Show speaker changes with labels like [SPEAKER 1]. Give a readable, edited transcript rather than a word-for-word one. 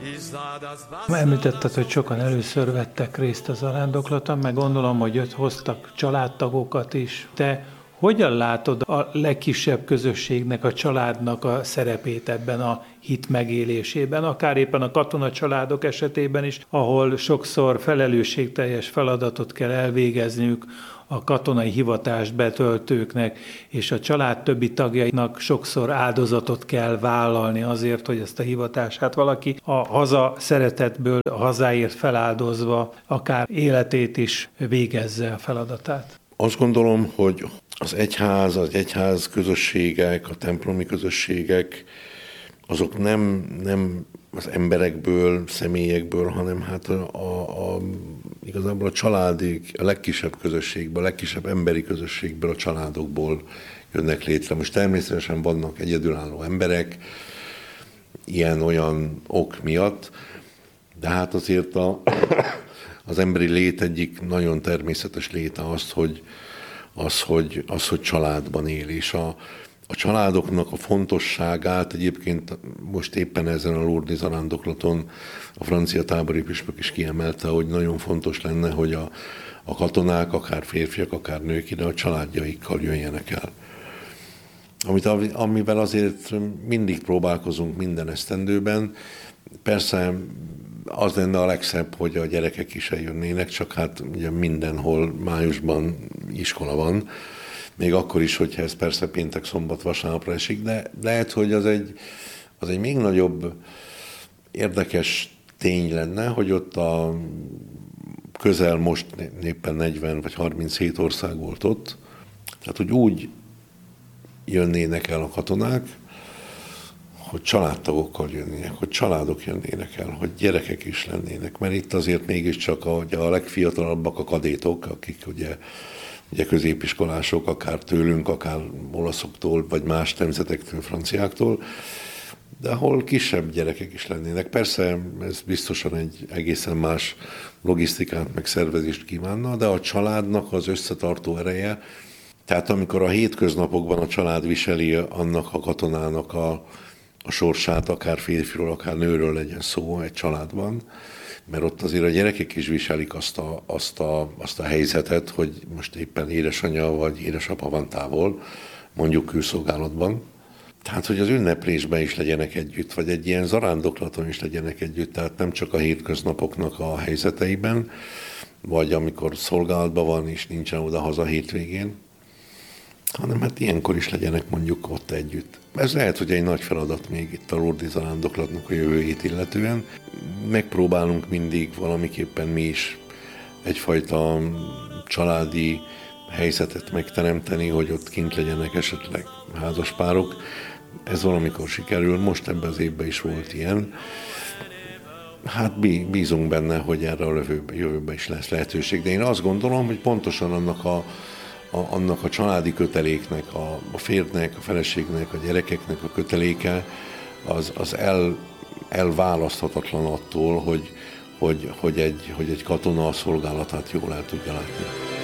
[SPEAKER 1] Említetted, hogy sokan először vettek részt a zarándoklaton, meg gondolom, hogy hoztak családtagokat is. Te hogyan látod a legkisebb közösségnek, a családnak a szerepét ebben a hit megélésében, akár éppen a katonacsaládok esetében is, ahol sokszor felelősségteljes feladatot kell elvégezniük a katonai hivatást betöltőknek, és a család többi tagjainak sokszor áldozatot kell vállalni azért, hogy ezt a hivatását valaki a haza szeretetből, a hazáért feláldozva akár életét is végezze a feladatát.
[SPEAKER 2] Azt gondolom, hogy az egyház közösségek, a templomi közösségek, azok nem az emberekből, személyekből, hanem hát igazából a családi, a legkisebb közösségből, a legkisebb emberi közösségből, a családokból jönnek létre. Most természetesen vannak egyedülálló emberek, ilyen-olyan ok miatt, de hát azért az emberi lét egyik nagyon természetes léte az, hogy családban él, és a családoknak a fontosságát egyébként most éppen ezen a Lourdes zarándoklaton a francia tábori püspök is kiemelte, hogy nagyon fontos lenne, hogy a katonák, akár férfiak, akár nők ide a családjaikkal jöjjenek el. Amivel azért mindig próbálkozunk minden esztendőben. Persze az lenne a legszebb, hogy a gyerekek is eljönnének, csak hát ugye mindenhol májusban iskola van, még akkor is, hogyha ez persze péntek, szombat, vasárnapra esik, de lehet, hogy az egy még nagyobb érdekes tény lenne, hogy ott a közel most éppen 40 vagy 37 ország volt ott, tehát hogy úgy jönnének el a katonák, hogy családtagokkal jönnének, hogy családok jönnének el, hogy gyerekek is lennének, mert itt azért mégiscsak a legfiatalabbak a kadétok, akik ugye középiskolások, akár tőlünk, akár olaszoktól, vagy más nemzetektől, franciáktól, de ahol kisebb gyerekek is lennének. Persze ez biztosan egy egészen más logisztikát, meg szervezést kívánna, de a családnak az összetartó ereje, tehát amikor a hétköznapokban a család viseli annak a katonának a sorsát, akár férfiról, akár nőről legyen szó egy családban, mert ott azért a gyerekek is viselik azt a helyzetet, hogy most éppen édesanyja vagy édesapa van távol, mondjuk külszolgálatban. Tehát, hogy az ünneplésben is legyenek együtt, vagy egy ilyen zarándoklaton is legyenek együtt, tehát nem csak a hétköznapoknak a helyzeteiben, vagy amikor szolgálatban van és nincsen oda-haza hétvégén, hanem hát ilyenkor is legyenek mondjuk ott együtt. Ez lehet, hogy egy nagy feladat még itt a Lourdes zarándoklatnak a jövőjét illetően. Megpróbálunk mindig valamiképpen mi is egyfajta családi helyzetet megteremteni, hogy ott kint legyenek esetleg házaspárok. Ez valamikor sikerül, most ebben az évben is volt ilyen. Hát bízunk benne, hogy erre a jövőben is lesz lehetőség, de én azt gondolom, hogy pontosan annak a családi köteléknek, a férjnek, a feleségnek, a gyerekeknek a köteléke az elválaszthatatlan attól, hogy egy katona a szolgálatát jól el tudja látni.